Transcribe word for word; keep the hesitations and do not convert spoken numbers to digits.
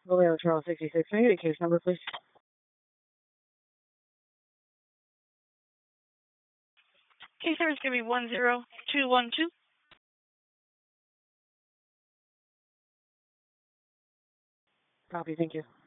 Romeo Charles sixty-six. Can I get a case number, please? Case number is going to be one zero two one two. Copy, thank you.